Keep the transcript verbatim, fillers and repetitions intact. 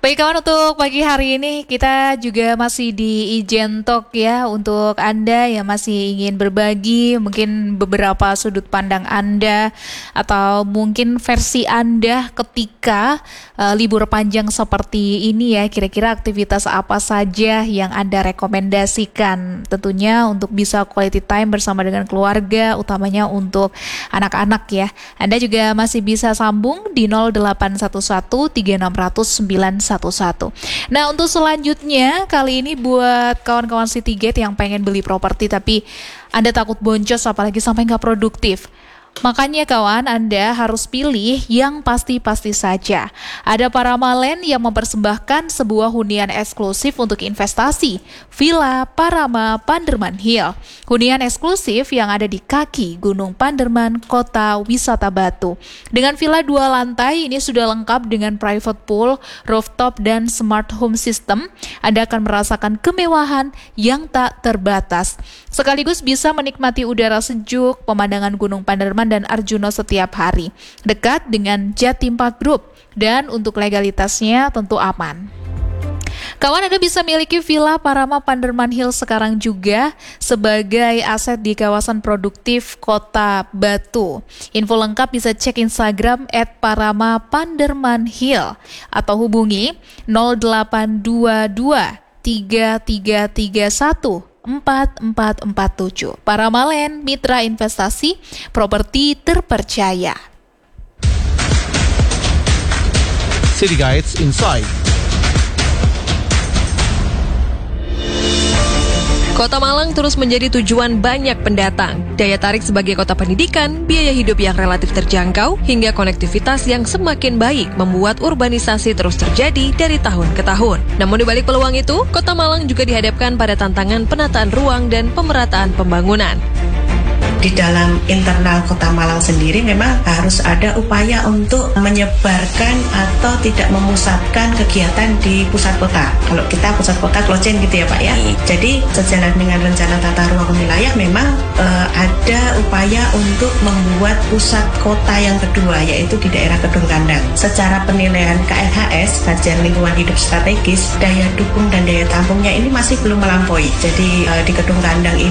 Baik kawan, untuk pagi hari ini kita juga masih di Ijen Talk ya. Untuk Anda yang masih ingin berbagi mungkin beberapa sudut pandang Anda atau mungkin versi Anda ketika uh, libur panjang seperti ini ya. Kira-kira aktivitas apa saja yang Anda rekomendasikan? Tentunya untuk bisa quality time bersama dengan keluarga, utamanya untuk anak-anak ya. Anda juga masih bisa sambung di nol delapan satu satu tiga enam nol nol sembilan satu satu. Nah, untuk selanjutnya kali ini buat kawan-kawan Citygate yang pengen beli properti tapi Anda takut boncos apalagi sampai nggak produktif. Makanya kawan, Anda harus pilih yang pasti-pasti saja. Ada Parama Land yang mempersembahkan sebuah hunian eksklusif untuk investasi, Villa Parama Panderman Hill. Hunian eksklusif yang ada di kaki Gunung Panderman, Kota Wisata Batu. Dengan villa dua lantai, ini sudah lengkap dengan private pool, rooftop, dan smart home system. Anda akan merasakan kemewahan yang tak terbatas. Sekaligus bisa menikmati udara sejuk, pemandangan Gunung Panderman dan Arjuna setiap hari. Dekat dengan Jatim Park Group. Dan untuk legalitasnya tentu aman. Kawan, Anda bisa miliki Villa Parama Panderman Hill sekarang juga sebagai aset di kawasan produktif Kota Batu. Info lengkap bisa cek Instagram at Parama Panderman Hill atau hubungi nol delapan dua dua tiga tiga tiga satu empat empat empat tujuh. Parama Land, mitra investasi properti terpercaya. City Guides Insight. Kota Malang terus menjadi tujuan banyak pendatang. Daya tarik sebagai kota pendidikan, biaya hidup yang relatif terjangkau, hingga konektivitas yang semakin baik membuat urbanisasi terus terjadi dari tahun ke tahun. Namun di balik peluang itu, Kota Malang juga dihadapkan pada tantangan penataan ruang dan pemerataan pembangunan. Di dalam internal Kota Malang sendiri memang harus ada upaya untuk menyebarkan atau tidak memusatkan kegiatan di pusat kota. Kalau kita pusat kota Klojen gitu ya Pak ya. Jadi sejalan dengan rencana tata ruang wilayah memang eh, ada upaya untuk membuat pusat kota yang kedua, yaitu di daerah Kedung Kandang. Secara penilaian K L H S, Kajian Lingkungan Hidup Strategis, daya dukung dan daya tampungnya ini masih belum melampaui. Jadi eh, di Kedung Kandang ini